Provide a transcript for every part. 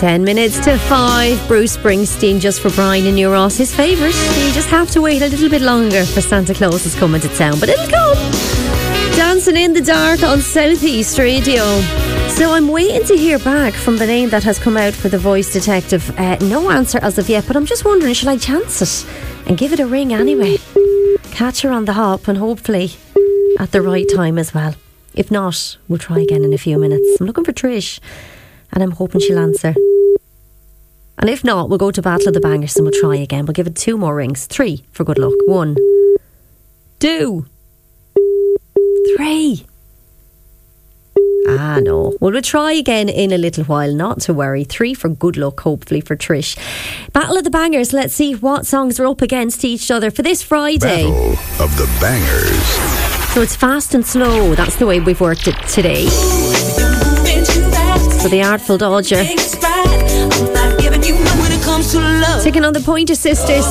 10 minutes to 5. Bruce Springsteen, Just for Brian and New Ross, his favourite. You just have to wait a little bit longer for Santa Claus is coming to town, but it'll come. Dancing in the Dark on Southeast Radio. So I'm waiting to hear back from the name that has come out for the voice detective. No answer as of yet, but I'm just wondering, shall I chance it and give it a ring anyway? Catch her on the hop and hopefully at the right time as well. If not, we'll try again in a few minutes. I'm looking for Trish and I'm hoping she'll answer. And if not, we'll go to Battle of the Bangers and we'll try again. We'll give it 2 more rings. 3 for good luck. 1, 2, 3. No. Well, we'll try again in a little while, not to worry. 3 for good luck, hopefully, for Trish. Battle of the Bangers. Let's see what songs are up against each other for this Friday. Battle of the Bangers. So it's fast and slow. That's the way we've worked it today. So the Artful Dodger taking on the Pointer Sisters.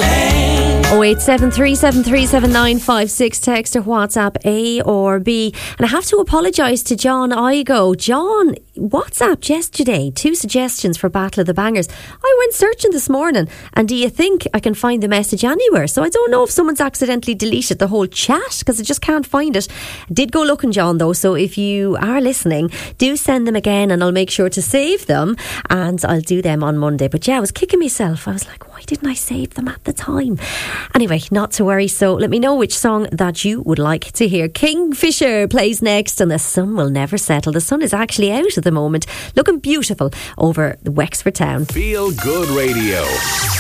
0873737956. Text or WhatsApp A or B. And I have to apologise to John Igo. John WhatsApped yesterday 2 suggestions for Battle of the Bangers. I went searching this morning, and do you think I can find the message anywhere? So I don't know if someone's accidentally deleted the whole chat because I just can't find it. I did go looking, John, though, so if you are listening, do send them again and I'll make sure to save them and I'll do them on Monday. But yeah, I was kicking myself. I was like, why didn't I save them at the time? Anyway, not to worry. So let me know which song that you would like to hear. Kingfisher plays next and the sun will never settle. The sun is actually out at the moment, looking beautiful over the Wexford town. Feel Good Radio.